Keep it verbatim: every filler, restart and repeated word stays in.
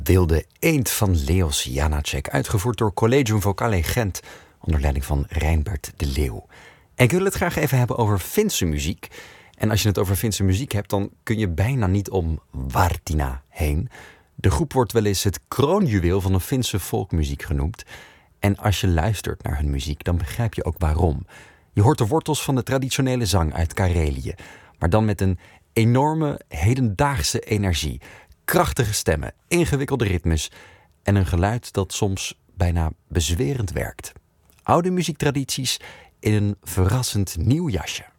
Wilde Eend van Leos Janáček, uitgevoerd door Collegium Vocale Gent onder leiding van Reinbert de Leeuw. En ik wil het graag even hebben over Finse muziek. En als je het over Finse muziek hebt, dan kun je bijna niet om Vartina heen. De groep wordt wel eens het kroonjuweel van de Finse folkmuziek genoemd. En als je luistert naar hun muziek, dan begrijp je ook waarom. Je hoort de wortels van de traditionele zang uit Karelië, maar dan met een enorme hedendaagse energie. Krachtige stemmen, ingewikkelde ritmes en een geluid dat soms bijna bezwerend werkt. Oude muziektradities in een verrassend nieuw jasje.